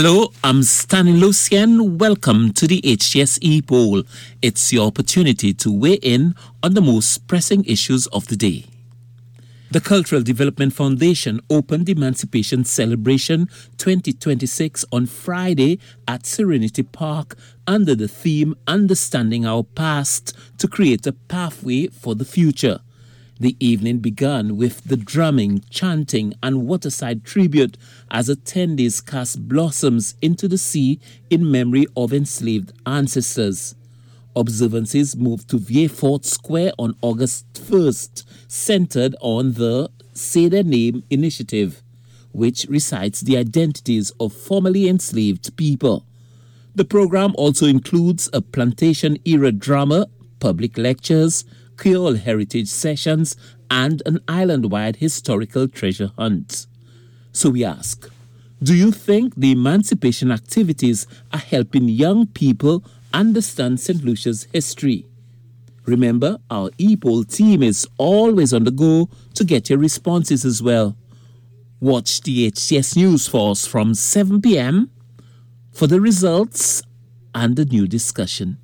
Hello, I'm Stanley Lucien. Welcome to the HGSE poll. It's your opportunity to weigh in on the most pressing issues of the day. The Cultural Development Foundation opened Emancipation Celebration 2026 on Friday at Serenity Park under the theme Understanding Our Past to Create a Pathway for the Future. The evening began with the drumming, chanting, and waterside tribute as attendees cast blossoms into the sea in memory of enslaved ancestors. Observances moved to Vieux Fort Square on August 1st, centered on the Say Their Name initiative, which recites the identities of formerly enslaved people. The program also includes a plantation-era drama, public lectures, Creole heritage sessions, and an island-wide historical treasure hunt. So we ask, do you think the emancipation activities are helping young people understand St. Lucia's history? Remember, our e-poll team is always on the go to get your responses as well. Watch the HCS News Force from 7 p.m. for the results and the new discussion.